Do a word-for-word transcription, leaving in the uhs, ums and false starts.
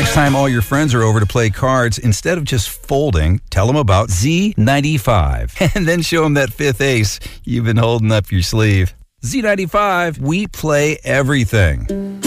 Next time all your friends are over to play cards, instead of just folding, tell them about Z ninety-five. And then show them that fifth ace you've been holding up your sleeve. Z ninety-five, we play everything.